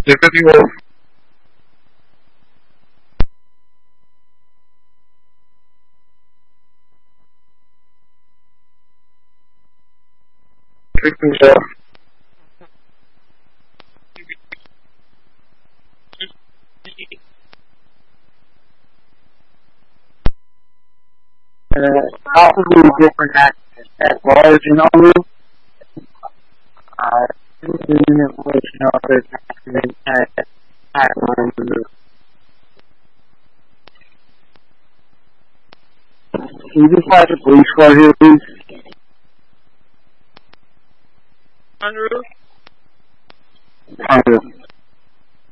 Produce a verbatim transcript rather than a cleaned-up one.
Deputy Wolf. Deputy Wolf. Uh, possibly different at, at large and all. Uh, the unit was, you know, there's an accident at, at one of the. Can you just have the police car here, please? Andrew? Andrew.